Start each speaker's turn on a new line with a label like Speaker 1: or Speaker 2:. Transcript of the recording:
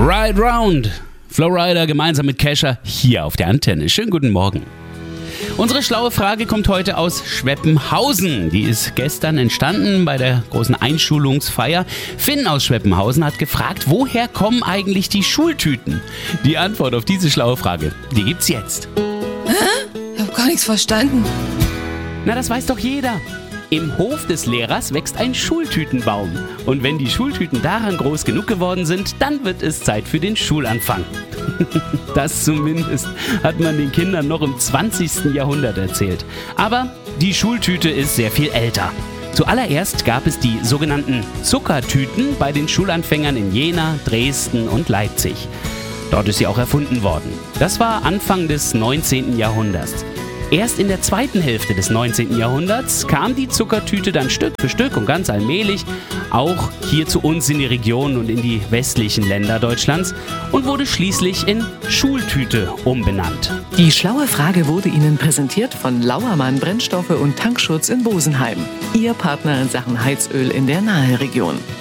Speaker 1: Ride Round. Flowrider gemeinsam mit Kesha hier auf der Antenne. Schönen guten Morgen. Unsere schlaue Frage kommt heute aus Schweppenhausen. Die ist gestern entstanden bei der großen Einschulungsfeier. Finn aus Schweppenhausen hat gefragt, woher kommen eigentlich die Schultüten? Die Antwort auf diese schlaue Frage, die gibt's jetzt.
Speaker 2: Ich hab gar nichts verstanden.
Speaker 1: Na, das weiß doch jeder. Im Hof des Lehrers wächst ein Schultütenbaum. Und wenn die Schultüten daran groß genug geworden sind, dann wird es Zeit für den Schulanfang. Das zumindest hat man den Kindern noch im 20. Jahrhundert erzählt. Aber die Schultüte ist sehr viel älter. Zuallererst gab es die sogenannten Zuckertüten bei den Schulanfängern in Jena, Dresden und Leipzig. Dort ist sie auch erfunden worden. Das war Anfang des 19. Jahrhunderts. Erst in der zweiten Hälfte des 19. Jahrhunderts kam die Zuckertüte dann Stück für Stück und ganz allmählich auch hier zu uns in die Region und in die westlichen Länder Deutschlands und wurde schließlich in Schultüte umbenannt.
Speaker 3: Die schlaue Frage wurde Ihnen präsentiert von Lauermann Brennstoffe und Tankschutz in Bosenheim. Ihr Partner in Sachen Heizöl in der Naheregion.